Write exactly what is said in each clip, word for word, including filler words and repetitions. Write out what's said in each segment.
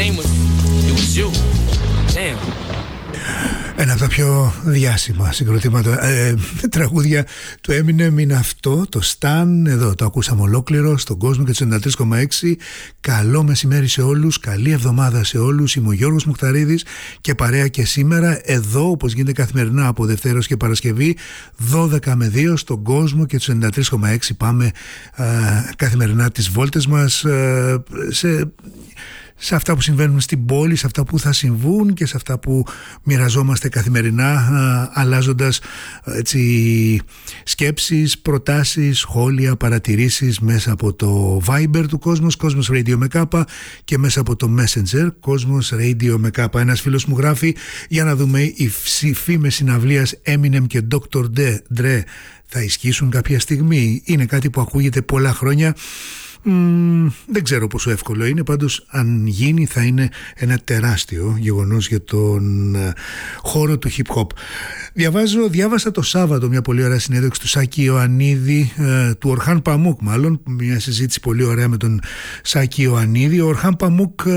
name was, it was you. Damn. Ένα από τα πιο διάσημα συγκροτήματα ε, τραγούδια του Eminem είναι αυτό, το Stan. Εδώ το ακούσαμε ολόκληρο στον κόσμο και τους ενενήντα τρία κόμμα έξι. Καλό μεσημέρι σε όλους, καλή εβδομάδα σε όλους. Είμαι ο Γιώργος Μουχταρίδης και παρέα και σήμερα εδώ, όπως γίνεται καθημερινά από Δευτέρα και Παρασκευή, δώδεκα με δύο στον κόσμο και τους ενενήντα τρία κόμμα έξι. Πάμε ε, καθημερινά τις βόλτες μας ε, σε... σε αυτά που συμβαίνουν στην πόλη, σε αυτά που θα συμβούν και σε αυτά που μοιραζόμαστε καθημερινά, α, αλλάζοντας έτσι, σκέψεις, προτάσεις, σχόλια, παρατηρήσεις μέσα από το Viber του Κόσμος, Κόσμος Radio με κάπα, και μέσα από το Messenger, Κόσμος Radio με κάπα. Ένας φίλος μου γράφει, για να δούμε, οι φήμες συναυλίας Eminem και ντόκτορ Dre θα ισχύσουν κάποια στιγμή? Είναι κάτι που ακούγεται πολλά χρόνια. Mm, δεν ξέρω πόσο εύκολο είναι, πάντως αν γίνει θα είναι ένα τεράστιο γεγονός για τον uh, χώρο του hip hop. Διαβάζω, διάβασα το Σάββατο μια πολύ ωραία συνέντευξη του Σάκη Ιωαννίδη, uh, του Ορχάν Παμούκ μάλλον, μια συζήτηση πολύ ωραία με τον Σάκη Ιωαννίδη. Ο Ορχάν Παμούκ, uh,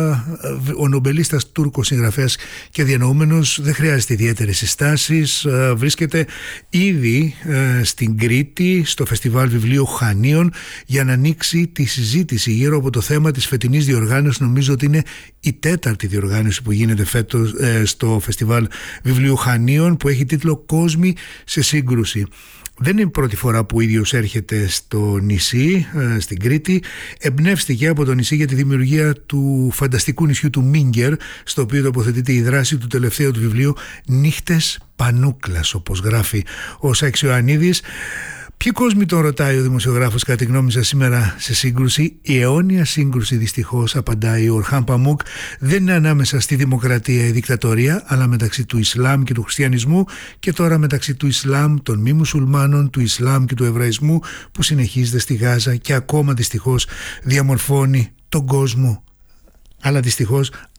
ο νομπελίστας Τούρκος συγγραφέας και διανοούμενος, δεν χρειάζεται ιδιαίτερες συστάσεις, uh, βρίσκεται ήδη uh, στην Κρήτη στο φεστιβάλ βιβλίου Χανίων για να ανοίξει τη συζήτηση γύρω από το θέμα της φετινής διοργάνωσης. Νομίζω ότι είναι η τέταρτη διοργάνωση που γίνεται φέτος ε, στο φεστιβάλ βιβλίου Χανίων, που έχει τίτλο «Κόσμοι σε σύγκρουση». Δεν είναι η πρώτη φορά που ο ίδιος έρχεται στο νησί, ε, στην Κρήτη. Εμπνεύστηκε από το νησί για τη δημιουργία του φανταστικού νησιού του Μίνγκερ, στο οποίο τοποθετείται η δράση του τελευταίου του βιβλίου «Νύχτες Πανούκλας», όπως γράφει ο Σάκης Ιωαννίδης. Ποιοι κόσμοι, τον ρωτάει ο δημοσιογράφος, κατά τη γνώμη σας σήμερα σε σύγκρουση? Η αιώνια σύγκρουση, δυστυχώς, απαντάει ο Ορχάν Παμούκ, δεν είναι ανάμεσα στη δημοκρατία ή δικτατορία, αλλά μεταξύ του Ισλάμ και του χριστιανισμού, και τώρα μεταξύ του Ισλάμ, των μη μουσουλμάνων, του Ισλάμ και του Εβραϊσμού, που συνεχίζεται στη Γάζα και ακόμα δυστυχώς διαμορφώνει τον κόσμο. Αλλά δυστυχώς